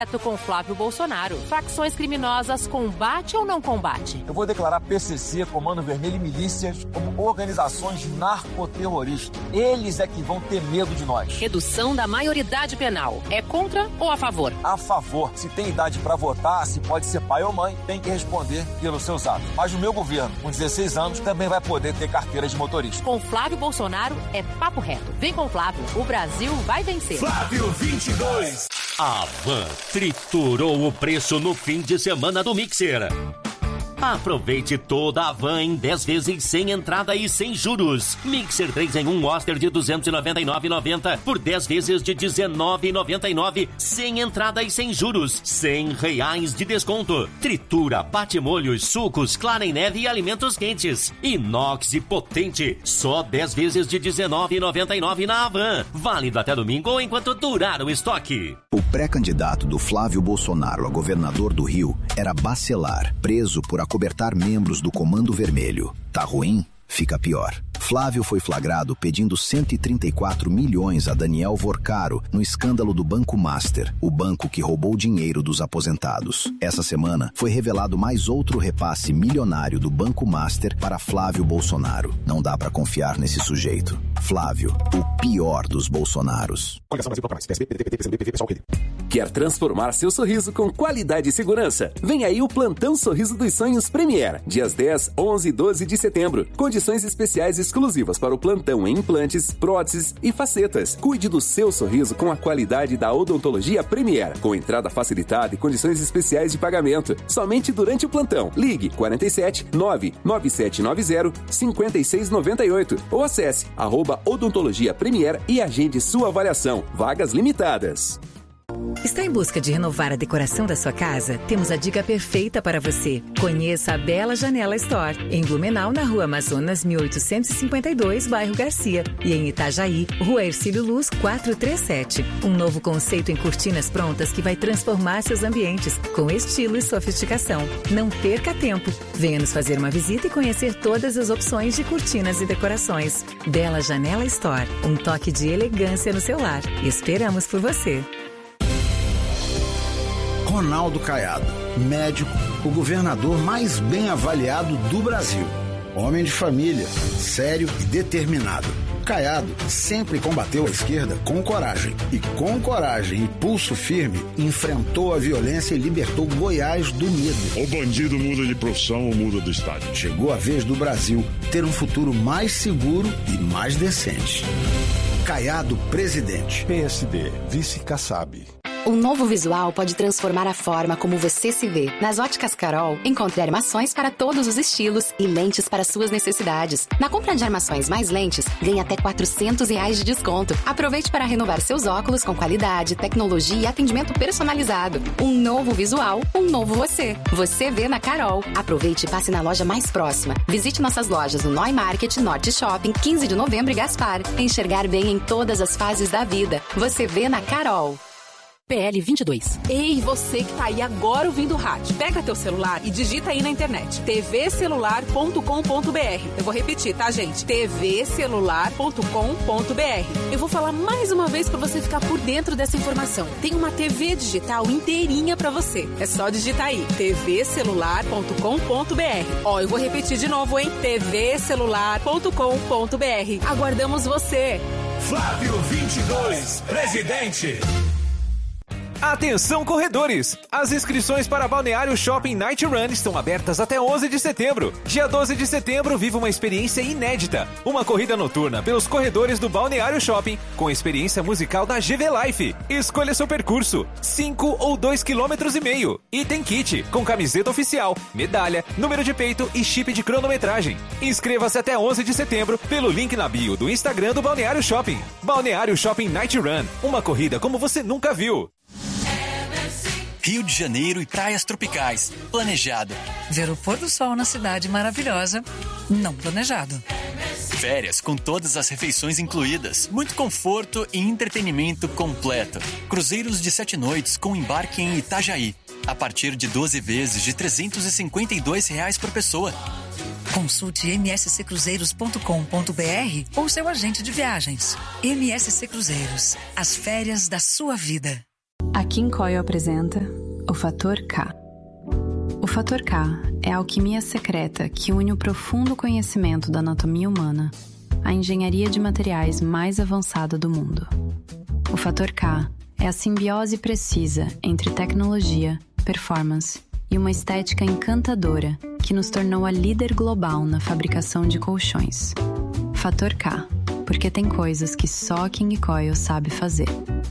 Com Flávio Bolsonaro. Facções criminosas combate ou não combate? Eu vou declarar PCC, Comando Vermelho e milícias como organizações narcoterroristas. Eles é que vão ter medo de nós. Redução da maioridade penal. É contra ou a favor? A favor. Se tem idade para votar, se pode ser pai ou mãe, tem que responder pelos seus atos. Mas o meu governo, com 16 anos, também vai poder ter carteira de motorista. Com Flávio Bolsonaro é papo reto. Vem com Flávio. O Brasil vai vencer. Flávio 22. A Van triturou o preço no fim de semana do Mixer. Aproveite toda a Van em 10 vezes sem entrada e sem juros. Mixer 3 em 1 Oster de R$ 299,90 por 10 vezes de R$ 19,99 sem entrada e sem juros. R$100 de desconto. Tritura, bate-molhos, sucos, clara em neve e alimentos quentes. Inox e potente. Só 10 vezes de R$ 19,99 na Van. Válido até domingo ou enquanto durar o estoque. O pré-candidato do Flávio Bolsonaro a governador do Rio era Bacelar, preso por acobertar membros do Comando Vermelho. Tá ruim? Fica pior. Flávio foi flagrado pedindo 134 milhões a Daniel Vorcaro no escândalo do Banco Master, o banco que roubou dinheiro dos aposentados. Essa semana foi revelado mais outro repasse milionário do Banco Master para Flávio Bolsonaro. Não dá pra confiar nesse sujeito. Flávio, o pior dos Bolsonaros. Quer transformar seu sorriso com qualidade e segurança? Vem aí o Plantão Sorriso dos Sonhos Premier, dias 10, 11 e 12 de setembro. Condições especiais exclusivas para o plantão em implantes, próteses e facetas. Cuide do seu sorriso com a qualidade da odontologia Premier, com entrada facilitada e condições especiais de pagamento. Somente durante o plantão. Ligue 47 99790 5698 ou acesse @odontologia Premier e agende sua avaliação. Vagas limitadas. Está em busca de renovar a decoração da sua casa? Temos a dica perfeita para você. Conheça a Bela Janela Store, em Blumenau, na Rua Amazonas, 1852, bairro Garcia. E em Itajaí, Rua Hercílio Luz, 437. Um novo conceito em cortinas prontas que vai transformar seus ambientes com estilo e sofisticação. Não perca tempo. Venha nos fazer uma visita e conhecer todas as opções de cortinas e decorações. Bela Janela Store, um toque de elegância no seu lar. Esperamos por você. Ronaldo Caiado, médico, o governador mais bem avaliado do Brasil. Homem de família, sério e determinado. Caiado sempre combateu a esquerda com coragem. E com coragem e pulso firme, enfrentou a violência e libertou Goiás do medo. O bandido muda de profissão ou muda do estado. Chegou a vez do Brasil ter um futuro mais seguro e mais decente. Caiado presidente. PSD, vice Kassab. Um novo visual pode transformar a forma como você se vê. Nas Óticas Carol, encontre armações para todos os estilos e lentes para suas necessidades. Na compra de armações mais lentes, ganhe até R$400 de desconto. Aproveite para renovar seus óculos com qualidade, tecnologia e atendimento personalizado. Um novo visual, um novo você. Você vê na Carol. Aproveite e passe na loja mais próxima. Visite nossas lojas no Noi Market, Norte Shopping, 15 de novembro e Gaspar. Enxergar bem em todas as fases da vida. Você vê na Carol. PL 22. Ei, você que tá aí agora ouvindo o rádio. Pega teu celular e digita aí na internet. tvcelular.com.br. Eu vou repetir, tá, gente? tvcelular.com.br. Eu vou falar mais uma vez pra você ficar por dentro dessa informação. Tem uma TV digital inteirinha pra você. É só digitar aí. tvcelular.com.br. Ó, eu vou repetir de novo, hein? tvcelular.com.br. Aguardamos você. Flávio 22, presidente. Atenção, corredores! As inscrições para Balneário Shopping Night Run estão abertas até 11 de setembro. Dia 12 de setembro, viva uma experiência inédita. Uma corrida noturna pelos corredores do Balneário Shopping, com experiência musical da GV Life. Escolha seu percurso, 5 ou 2,5 km. Item kit, com camiseta oficial, medalha, número de peito e chip de cronometragem. Inscreva-se até 11 de setembro pelo link na bio do Instagram do Balneário Shopping. Balneário Shopping Night Run, uma corrida como você nunca viu. Rio de Janeiro e praias tropicais. Planejado. Ver o pôr do sol na cidade maravilhosa. Não planejado. Férias com todas as refeições incluídas. Muito conforto e entretenimento completo. Cruzeiros de 7 noites com embarque em Itajaí. A partir de 12 vezes de R$352 por pessoa. Consulte msccruzeiros.com.br ou seu agente de viagens. MSC Cruzeiros. As férias da sua vida. Aqui King Coil apresenta o Fator K. O Fator K é a alquimia secreta que une o profundo conhecimento da anatomia humana à engenharia de materiais mais avançada do mundo. O Fator K é a simbiose precisa entre tecnologia, performance e uma estética encantadora que nos tornou a líder global na fabricação de colchões. Fator K, porque tem coisas que só a King Coil sabe fazer.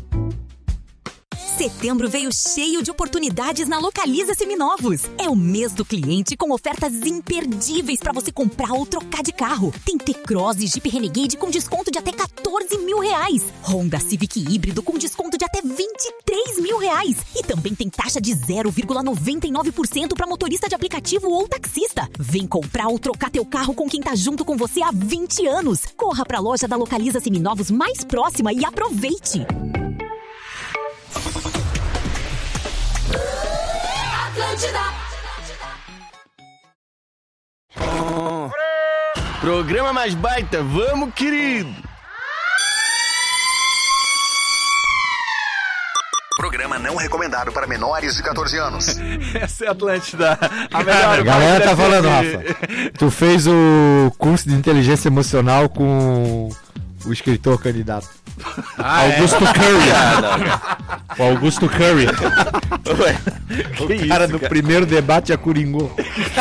Setembro veio cheio de oportunidades na Localiza Seminovos. É o mês do cliente com ofertas imperdíveis para você comprar ou trocar de carro. Tem T-Cross e Jeep Renegade com desconto de até R$14.000. Honda Civic híbrido com desconto de até R$23.000. E também tem taxa de 0,99% para motorista de aplicativo ou taxista. Vem comprar ou trocar teu carro com quem tá junto com você há 20 anos. Corra para a loja da Localiza Seminovos mais próxima e aproveite. Programa mais baita, vamos, querido! Programa não recomendado para menores de 14 anos. Essa é a Atlântida, a melhor. A galera tá falando, Rafa. Tu fez o curso de inteligência emocional com o escritor candidato. Augusto Curry. O Augusto Curry. O cara no primeiro debate acuringou.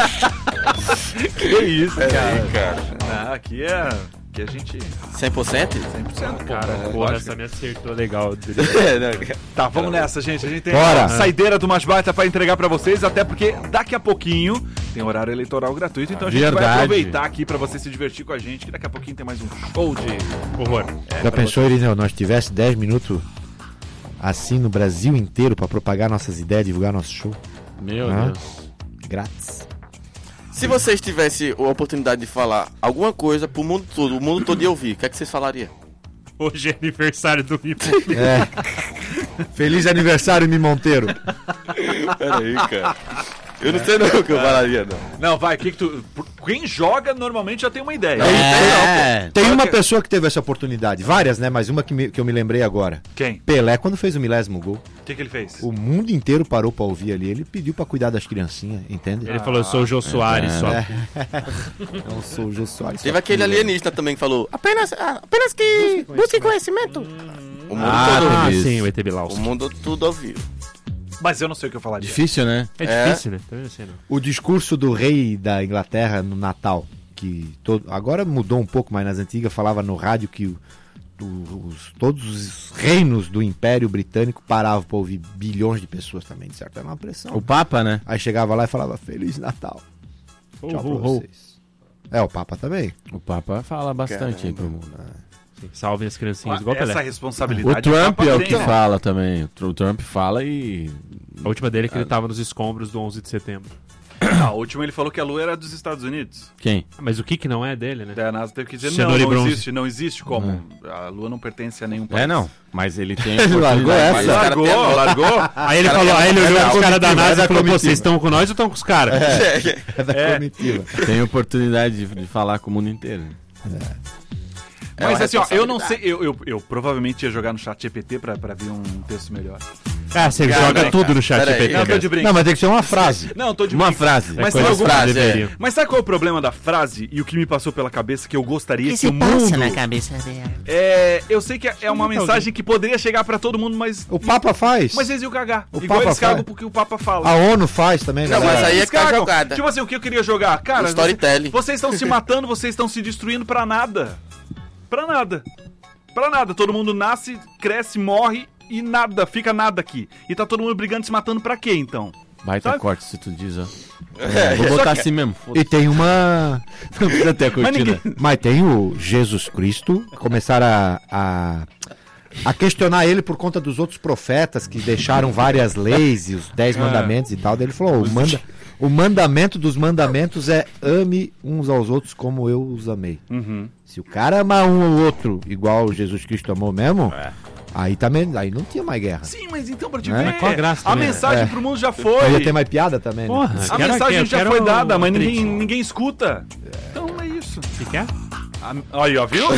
Que isso, cara. Não, aqui a gente... 100%? 100%, cara. Porra, essa me acertou legal. Tá, vamos nessa, gente. A gente tem a saideira do Mais Baita pra entregar pra vocês, até porque daqui a pouquinho tem horário eleitoral gratuito, então a gente vai aproveitar aqui pra você se divertir com a gente, que daqui a pouquinho tem mais um show de horror. Já pensou, Irineu, nós tivesse 10 minutos assim no Brasil inteiro pra propagar nossas ideias, divulgar nosso show? Meu Deus. Grátis. Se vocês tivessem a oportunidade de falar alguma coisa pro mundo todo, o mundo todo ia ouvir, o que é que vocês falariam? Hoje é aniversário do Mi Monteiro. Feliz aniversário, Mi Monteiro. Peraí, cara. Eu não sei não o que eu falaria, não. Não, vai, quem joga normalmente já tem uma ideia. Tem uma pessoa que teve essa oportunidade, várias, né? Mas uma que eu me lembrei agora. Quem? Pelé, quando fez o 1000º gol. O que ele fez? O mundo inteiro parou pra ouvir ali. Ele pediu pra cuidar das criancinhas, entende? Ele falou, eu sou o Jô Soares só. Eu sou o Jô Soares. Teve aquele alienígena também que falou, apenas que busque conhecimento. O mundo todo ouviu. Sim, o ET Bilau. O mundo tudo ouviu. Mas eu não sei o que eu falaria. Difícil, né? É difícil, né? Também não sei, não. O discurso do rei da Inglaterra no Natal, que agora mudou um pouco, mas nas antigas falava no rádio que todos os reinos do Império Britânico paravam para ouvir bilhões de pessoas também, de certo? Era uma pressão. O Papa, né? Aí chegava lá e falava, Feliz Natal. Tchau pra vocês. O Papa também. O Papa fala bastante aí pro mundo. Salvem as criancinhas igual Pelé. Essa responsabilidade. O Trump é o que fala também. O Trump fala e... A última dele é que ele tava nos escombros do 11 de setembro. A última ele falou que a Lua era dos Estados Unidos. Quem? Mas o que não é dele, né? A NASA teve que dizer, não existe como. A Lua não pertence a nenhum país. Não. Mas ele tem... Ele largou essa. Largou. Aí ele falou, aí ele olhou os caras da NASA e falou, vocês estão com nós ou estão com os caras? É da comitiva. Tem oportunidade de falar com o mundo inteiro. Mas assim, ó, eu não sei, eu provavelmente ia jogar no chat GPT pra ver um texto melhor. Você joga tudo no chat GPT. Não, tô de brinco. Não, mas tem que ser uma frase. Não, tô de uma brinco. Frase. Mas mas sabe qual é o problema da frase e o que me passou pela cabeça que eu gostaria que o mundo... passa na cabeça dela? Eu sei que é uma mensagem que poderia chegar pra todo mundo, mas... O Papa faz. Mas eles iam cagar. O Igual Papa eles cagam porque o Papa fala. A ONU faz também, né? Não, mas aí é que tá jogada. Tipo assim, o que eu queria jogar? Cara, storytelling. Vocês estão se matando, vocês estão se destruindo pra nada. Pra nada. Pra nada. Todo mundo nasce, cresce, morre e nada. Fica nada aqui. E tá todo mundo brigando, se matando pra quê, então? Baita corte, se tu diz, ó. Vou botar assim mesmo. E tem uma... Não precisa ter a cortina. Mas tem o Jesus Cristo. Começaram a questionar ele por conta dos outros profetas que deixaram várias leis e os 10 mandamentos e tal. Daí ele falou, o mandamento dos mandamentos é ame uns aos outros como eu os amei. Se o cara ama um ou outro igual Jesus Cristo amou mesmo, aí também, aí não tinha mais guerra. Sim, mas então pra te ver, qual a graça a mensagem pro mundo já foi. Aí ia ter mais piada também, né? A mensagem já foi dada, mas ninguém escuta. Então é isso. O que é? Aí, ó, viu?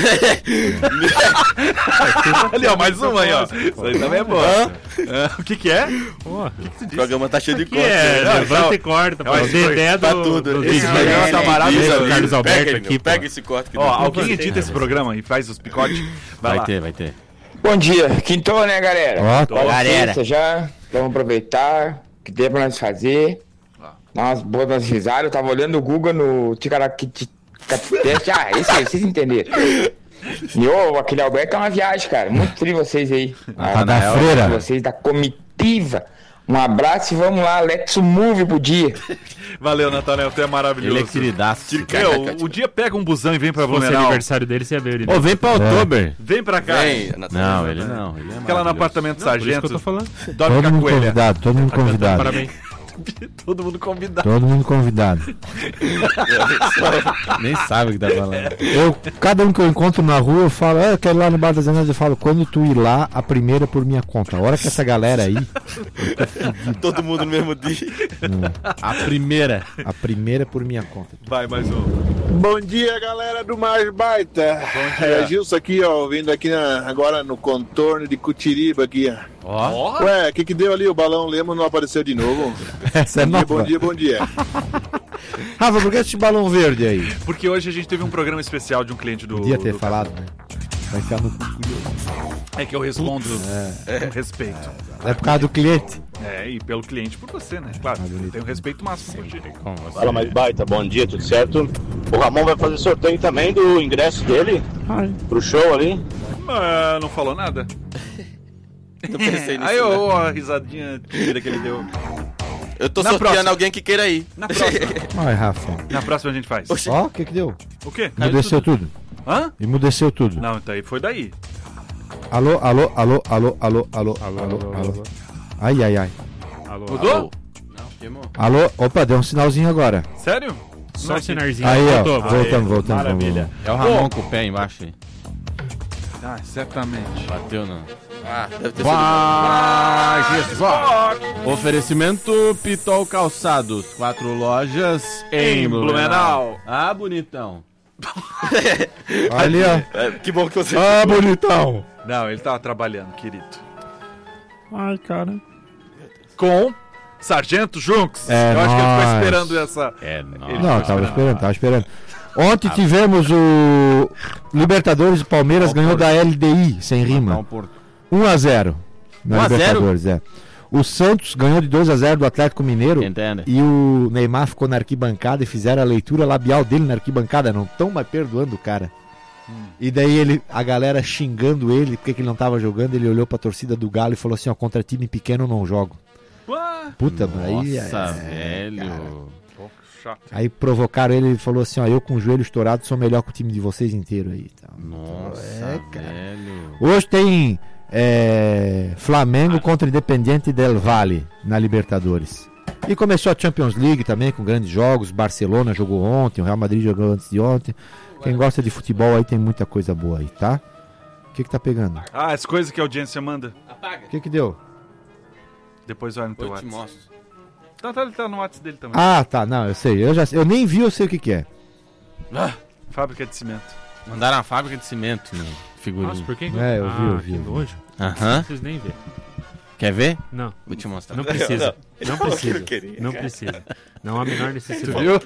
Ali, ó, mais uma aí, ó. Isso aí também é boa. O que é? O programa tá cheio de corte. Levanta e corta. O Dedé tá tudo. Esse programa tá maravilhoso. Carlos Alberto aqui. Pega esse corte. Ó, alguém edita esse programa e faz os picotes. Vai ter. Bom dia. Quintou, né, galera? Ó, galera. Já. Vamos aproveitar. Que tem pra nós fazer. Dar umas boas risadas. Eu tava olhando o Google no Ticaraquiti. Isso aí, vocês entenderam. E aquele Alberto é uma viagem, cara. Muito frio vocês aí. Da freira. Vocês da comitiva. Um abraço e vamos lá, Lexo Move pro dia. Valeu, Natanel, você é maravilhoso. Ele é queridaço. O dia pega um busão e vem pra Blumenau. Se fosse aniversário dele, você ia ver ele. Ô, vem pra Outubro. Vem pra cá. Não, ele não. Ele é fica lá no apartamento Sargento. Por isso que eu tô falando. Todo mundo convidado, todo mundo convidado. Parabéns. Todo mundo convidado. Todo mundo convidado. Nem sabe o que tá falando. Cada um que eu encontro na rua, eu falo, eu quero ir lá no Bar das Anéis, eu falo, quando tu ir lá, a primeira por minha conta. A hora que essa galera aí... Todo mundo no mesmo dia. A primeira por minha conta. Vai, mais um. Bom dia, galera do Mais Baita. Bom dia. Gilson aqui, ó, vindo aqui agora no contorno de Cutiriba aqui, ó. Ué, o que deu ali? O balão Lemos não apareceu de novo? Essa é nova. Bom dia. Rafa, por que esse balão verde aí? Porque hoje a gente teve um programa especial de um cliente do... Podia ter falado, né? Vai ficar no... É que eu respondo com respeito. É por causa do cliente. E pelo cliente por você, né? Claro, eu tenho respeito máximo por ti. Fala, Mais Baita, bom dia, tudo certo? O Ramon vai fazer sorteio também do ingresso dele pro show ali. Não falou nada. Não pensei nisso. Aí, a risadinha tira que ele deu. Eu tô sorteando alguém que queira ir. Na próxima. Ai, Rafa. Na próxima a gente faz. Ó, o que deu? O quê? Emudeceu tudo. Hã? Emudeceu tudo. Não, então aí foi daí. Alô. Ai. Mudou? Não, queimou. Alô, opa, deu um sinalzinho agora. Sério? Só o sinalzinho. Aí, ó, voltamos. Maravilha. É o Ramon com o pé embaixo aí. Certamente. Bateu, não. Deve ter sido. Oferecimento Pitol Calçados, 4 lojas em Blumenau. Ah, bonitão. Ali, ó. Que bom que você... Ah, bonitão. Não, ele tava trabalhando, querido. Ai, cara. Com Sargento Junks. Eu acho que ele ficou esperando essa... Não, tava esperando. Ontem tivemos o Libertadores, o Palmeiras ganhou da LDI, sem rima. 1-0 na Libertadores, O Santos ganhou de 2-0 do Atlético Mineiro. Entende. E o Neymar ficou na arquibancada e fizeram a leitura labial dele na arquibancada. Não estão mais perdoando o cara. E daí a galera xingando ele porque ele não tava jogando. Ele olhou pra torcida do Galo e falou assim, ó, contra time pequeno eu não jogo. Puta, aí... Nossa, velho... Chato. Aí provocaram ele e falou assim, ó, eu com o joelho estourado sou melhor que o time de vocês inteiro aí. Então, nossa, cara. velho. Hoje tem Flamengo contra Independiente del Valle na Libertadores. E começou a Champions League também com grandes jogos. Barcelona jogou ontem, o Real Madrid jogou antes de ontem. Quem gosta de futebol aí tem muita coisa boa aí, tá? O que tá pegando? As coisas que a audiência manda. Apaga. O que deu? Depois vai no teu WhatsApp. Eu te mostro. Ele tá no WhatsApp dele também. Ah, tá, não, eu sei. Eu nem vi, eu sei o que é. Fábrica de cimento. Mandaram a fábrica de cimento, né? Figurinha. Nossa, por que? Eu vi. Que nojo. Aham. Não preciso nem ver. Quer ver? Não. Vou te mostrar. Não precisa. Não precisa. Não há a menor necessidade. Viu?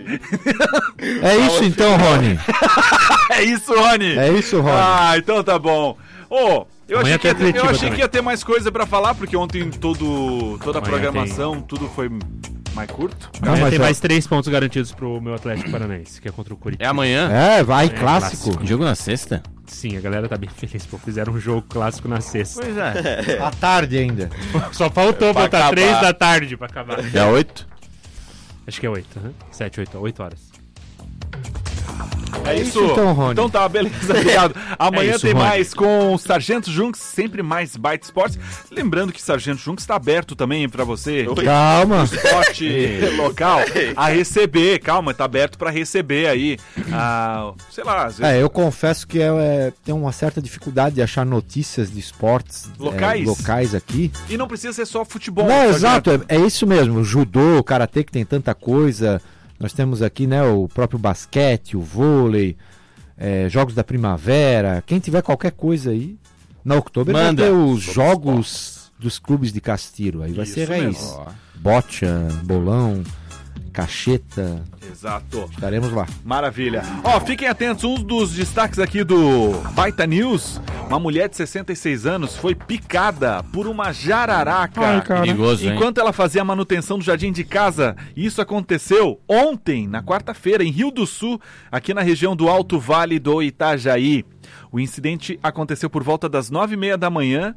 É isso então, Rony. É isso, Rony. Então tá bom. Eu achei que ia ter mais coisa pra falar, porque ontem toda a programação, tudo foi mais curto. Amanhã tem mais 3 pontos garantidos pro meu Atlético Paranaense, que é contra o Curitiba. É amanhã? Vai, clássico. Jogo na sexta? Sim, a galera tá bem feliz, pô. Fizeram um jogo clássico na sexta. Pois é. À tarde ainda. Só faltou botar 3 da tarde pra acabar. É 8? Acho que é 8, 7, 8 horas. É isso. Então, Rony. Então tá, beleza, obrigado. Amanhã tem mais com o Sargento Junks, sempre mais Baita Esportes. Lembrando que Sargento Junks está aberto também pra você. Calma. Esporte local a receber. Calma, tá aberto pra receber aí. Sei lá, às vezes... eu confesso que tem uma certa dificuldade de achar notícias de esportes locais aqui. E não precisa ser só futebol. Não, exato, é isso mesmo. Judô, karatê, que tem tanta coisa. Nós temos aqui, né, o próprio basquete, o vôlei, Jogos da Primavera, quem tiver qualquer coisa aí, na Oktober Manda. vai ter os jogos dos clubes de Castiro, aí vai ser raiz. mesmo. Bocha, bolão, cacheta. Exato. Estaremos lá. Maravilha. Ó, fiquem atentos, um dos destaques aqui do Baita News, uma mulher de 66 anos foi picada por uma jararaca. Ai, cara. Perigoso, hein? Enquanto ela fazia a manutenção do jardim de casa. Isso aconteceu ontem, na quarta-feira, em Rio do Sul, aqui na região do Alto Vale do Itajaí. O incidente aconteceu por volta das 9h30 da manhã,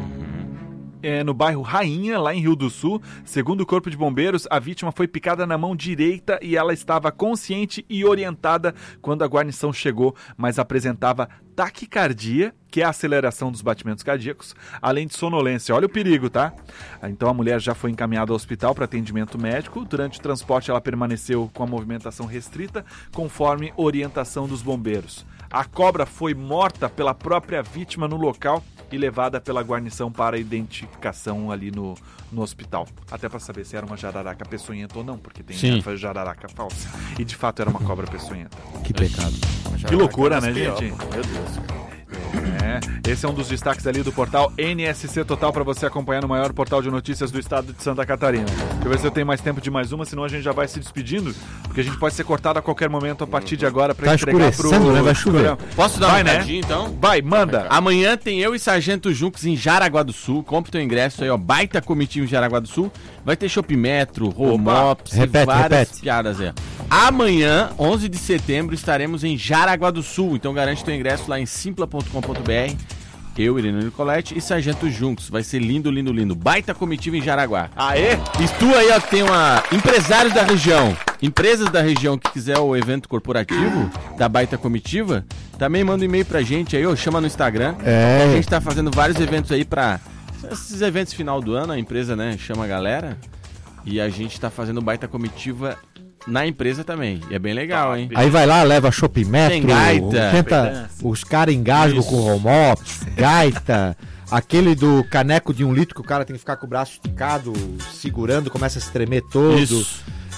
no bairro Rainha, lá em Rio do Sul. Segundo o Corpo de Bombeiros, a vítima foi picada na mão direita e ela estava consciente e orientada quando a guarnição chegou, mas apresentava taquicardia, que é a aceleração dos batimentos cardíacos, além de sonolência. Olha o perigo, tá? Então a mulher já foi encaminhada ao hospital para atendimento médico. Durante o transporte ela permaneceu com a movimentação restrita, conforme orientação dos bombeiros. A cobra foi morta pela própria vítima no local e levada pela guarnição para identificação ali no hospital. Até para saber se era uma jararaca peçonhenta ou não, porque tem jararaca falsa. E de fato era uma cobra peçonhenta. Que pecado. Que loucura, né, gente? Meu Deus. Esse é um dos destaques ali do portal NSC Total para você acompanhar no maior portal de notícias do estado de Santa Catarina. Deixa eu ver se eu tenho mais tempo de mais uma, senão a gente já vai se despedindo, porque a gente pode ser cortado a qualquer momento a partir de agora para entregar pro... né? Vai chover. Posso dar uma olhadinha, então? Vai, manda. Amanhã tem eu e Sargento Junks em Jaraguá do Sul. Compre teu ingresso aí, ó. Baita comitiva em Jaraguá do Sul. Vai ter Shopping Metro, Romops e várias piadas aí. Amanhã, 11 de setembro, estaremos em Jaraguá do Sul. Então garante teu ingresso lá em simpla.com.br. Eu, Irene Nicolete e Sargento Juntos. Vai ser lindo, lindo, lindo. Baita comitiva em Jaraguá. Aê! E tu aí, ó, que tem empresários da região, empresas da região que quiser o evento corporativo da Baita Comitiva, também manda um e-mail pra gente aí, ó, chama no Instagram. A gente tá fazendo vários eventos aí pra esses eventos final do ano, a empresa, né, chama a galera. E a gente tá fazendo Baita Comitiva na empresa também. E é bem legal, hein? Aí vai lá, leva Shopping Metro, tem gaita, tenta, os caras engasgam com o Romops, gaita, aquele do caneco de 1 litro que o cara tem que ficar com o braço esticado, segurando, começa a se tremer todo. Isso.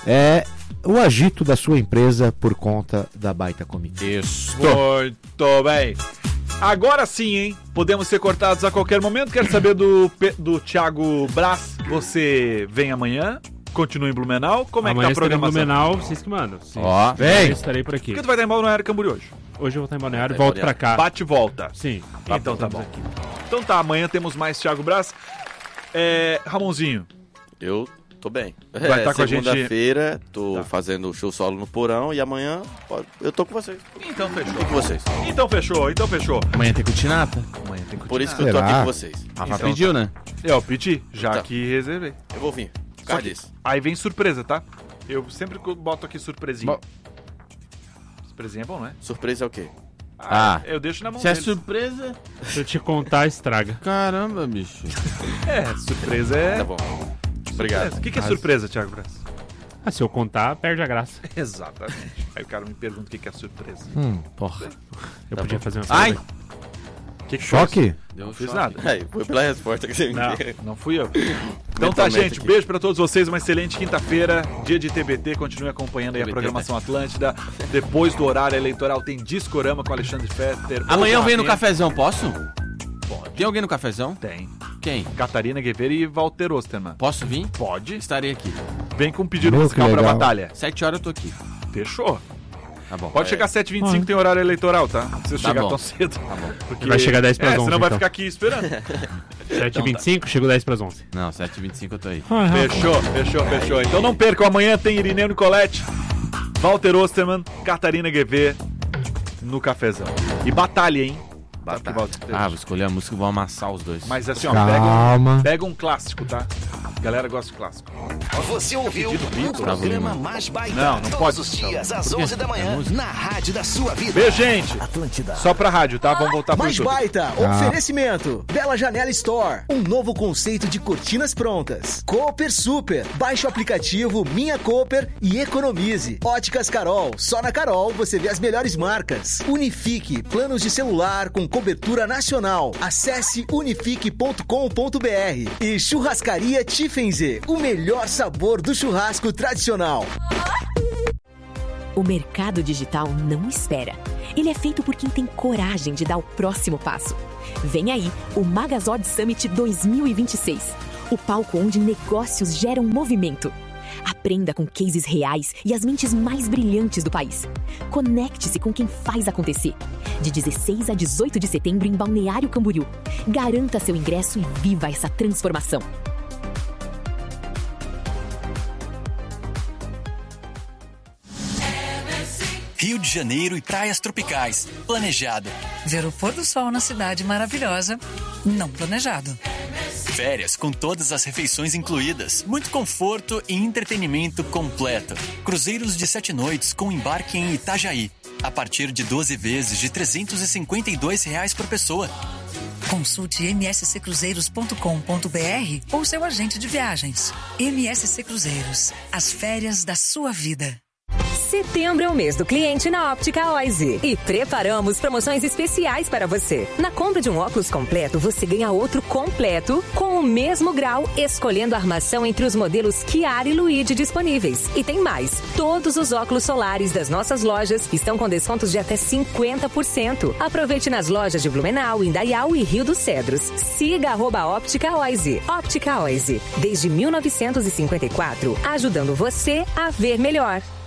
É o agito da sua empresa por conta da Baita Comitiva. Isso. Muito bem. Agora sim, hein? Podemos ser cortados a qualquer momento. Quero saber do Thiago Braz. Você vem amanhã? Continua em Blumenau? Como é que tá a programação? Em Blumenau, vocês que mandam. Ó, vem! Eu estarei por aqui. Por que tu vai estar em Balneário Camboriú hoje? Hoje eu vou estar em Balneário e volto pra cá. Bate e volta. Sim. Então tá bom. Aqui. Então tá, amanhã temos mais Thiago Braz. Ramonzinho. Eu tô bem. Vai estar com a gente... Segunda-feira, tô fazendo show solo no Porão e amanhã eu tô com vocês. Então fechou. Tô com vocês. Então fechou. Amanhã tem cutinata. Por isso que eu tô aqui com vocês. Rafa pediu, né? Eu pedi, já que reservei. Eu vou vir. Aí vem surpresa, tá? Eu sempre boto aqui surpresinha. Surpresinha é bom, não é? Surpresa é o quê? Eu deixo na mão Se deles. é surpresa... Se eu te contar, estraga. Caramba, bicho. Surpresa é... Tá bom. Obrigado. O que é surpresa, Thiago Braz? Se eu contar, perde a graça. Exatamente. Aí o cara me pergunta o que é surpresa. Porra. Eu podia fazer uma Ai! Choque? Não fiz nada. Foi pela resposta que você me deu. Não fui eu. Então tá, gente. Aqui. Beijo pra todos vocês. Uma excelente quinta-feira. Dia de TBT. Continue acompanhando aí a programação Atlântida. Depois do horário eleitoral tem Discorama com Alexandre Fetter. Amanhã eu venho no cafezão, posso? Pode. Tem alguém no cafezão? Tem. Quem? Catarina Guevara e Walter Osterman. Posso vir? Pode. Estarei aqui. Vem com um pedido musical pra batalha. 7 horas eu tô aqui. Fechou. Tá bom. Pode chegar às 7h25, tem horário eleitoral, tá? Não precisa chegar tão cedo. Tá bom. Porque... Vai chegar 10 para 11. Senão vai ficar aqui esperando. 7h25, chego 10 para 11. Não, 7h25 eu tô aí. Fechou. Então não percam, amanhã tem Irineu Nicolete, Walter Osterman, Catarina Guevara no cafezão. E batalha, hein? Vou escolher a música e vou amassar os dois. Mas assim, ó, pega um clássico, tá? A galera gosta de clássico. Você ouviu o programa mais baita. Não pode. Todos os dias, às 11 da manhã, na rádio da sua vida. Beijo, gente. Atlântida. Só pra rádio, tá? Vamos voltar pro Mais YouTube. baita, oferecimento. Bela Janela Store, um novo conceito de cortinas prontas. Cooper Super, baixe o aplicativo Minha Cooper e economize. Óticas Carol, só na Carol você vê as melhores marcas. Unifique, planos de celular com cobertura nacional. Acesse unifique.com.br. E Churrascaria Tiffenze, o melhor sabor do churrasco tradicional. O mercado digital não espera. Ele é feito por quem tem coragem de dar o próximo passo. Vem aí o Magazord Summit 2026. O palco onde negócios geram movimento. Aprenda com cases reais e as mentes mais brilhantes do país. Conecte-se com quem faz acontecer. De 16 a 18 de setembro em Balneário Camboriú. Garanta seu ingresso e viva essa transformação. Rio de Janeiro e praias tropicais. Planejado. Ver o pôr do sol na cidade maravilhosa. Não planejado. Férias com todas as refeições incluídas. Muito conforto e entretenimento completo. Cruzeiros de 7 noites com embarque em Itajaí. A partir de 12 vezes de R$ 352 por pessoa. Consulte msccruzeiros.com.br ou seu agente de viagens. MSC Cruzeiros. As férias da sua vida. Setembro é o mês do cliente na Óptica Oise e preparamos promoções especiais para você. Na compra de um óculos completo, você ganha outro completo com o mesmo grau, escolhendo a armação entre os modelos Chiara e Luigi disponíveis. E tem mais, todos os óculos solares das nossas lojas estão com descontos de até 50%. Aproveite nas lojas de Blumenau, Indaial e Rio dos Cedros. Siga @Óptica Oise. Óptica Oise, desde 1954, ajudando você a ver melhor.